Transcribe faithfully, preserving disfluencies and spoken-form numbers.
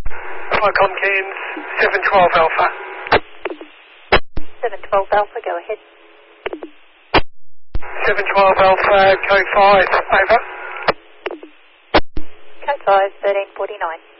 Icon Cairns, seven twelve Alpha. seven twelve Alpha, go ahead. seven twelve Alpha, code five, over. Code five, thirteen forty-nine.